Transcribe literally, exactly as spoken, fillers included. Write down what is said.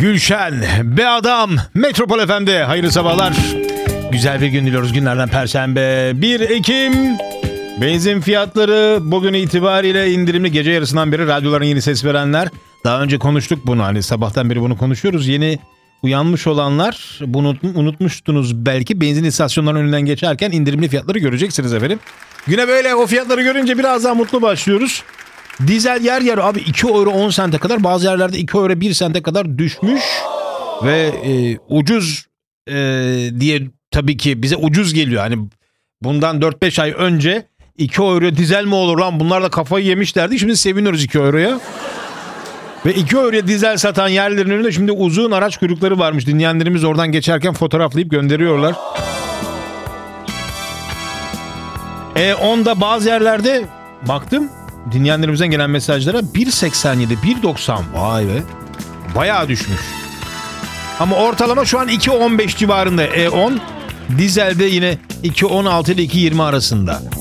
Gülşen, Be Adam, Metropol F M'de hayırlı sabahlar. Güzel bir gün diliyoruz, günlerden Perşembe bir Ekim. Benzin fiyatları bugün itibariyle indirimli, gece yarısından beri radyoların yeni ses verenler. Daha önce konuştuk bunu, hani sabahtan beri bunu konuşuyoruz. Yeni uyanmış olanlar bunu unutmuştunuz belki, benzin istasyonlarının önünden geçerken indirimli fiyatları göreceksiniz efendim. Güne böyle o fiyatları görünce biraz daha mutlu başlıyoruz. Dizel yer yer abi iki euro on sente kadar, bazı yerlerde iki euro bir sente kadar düşmüş. Ve e, ucuz e, diye tabii ki bize ucuz geliyor. Hani bundan dört beş ay önce iki euro dizel mi olur lan, bunlar da kafayı yemişlerdi. Şimdi seviniyoruz iki euroya. Ve iki euroya dizel satan yerlerin önünde şimdi uzun araç kuyrukları varmış. Dinleyenlerimiz oradan geçerken fotoğraflayıp gönderiyorlar. E onda bazı yerlerde baktım, dinleyenlerimizden gelen mesajlara bir seksen yedi, bir doksan, vay be, bayağı düşmüş. Ama ortalama şu an iki on beş civarında E on. Dizelde yine iki on altı ile iki yirmi arasında.